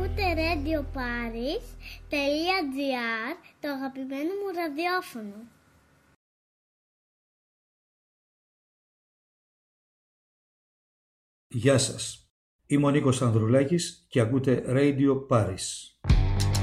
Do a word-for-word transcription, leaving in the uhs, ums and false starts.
Ακούτε Radio Paris τελεία τζι άρ, το αγαπημένο μου ραδιόφωνο. Γεια σας. Είμαι ο Νίκος Ανδρουλάκης και ακούτε Radio Paris.